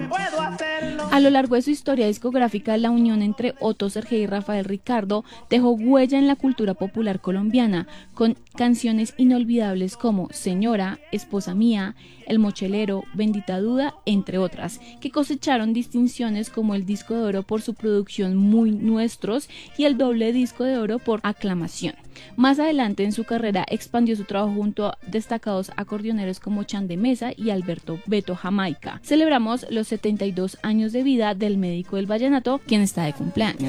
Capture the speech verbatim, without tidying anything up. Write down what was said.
A lo largo de su historia discográfica, la unión entre Otto Sergei y Rafael Ricardo dejó huella en la cultura popular colombiana, con canciones inolvidables como Señora, Esposa Mía, El Mochelero, Bendita Duda, entre otras, que cosecharon distinciones como el disco de oro por su producción Muy Nuestros y el doble disco de oro por Aclamación. Más adelante en su carrera expandió su trabajo junto a destacados acordeoneros como Chan de Mesa y Alberto Beto Jamaica. Celebramos los setenta y dos años de vida del médico del vallenato, quien está de cumpleaños.